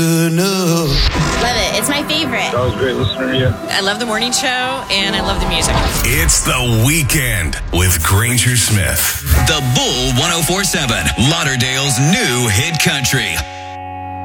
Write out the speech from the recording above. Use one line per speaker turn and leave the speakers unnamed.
Love it. It's my favorite.
I was a great listener to you.
I love the morning show, and I love the music.
It's The Weekend with Granger Smith.
The Bull 104.7, Lauderdale's new hit country.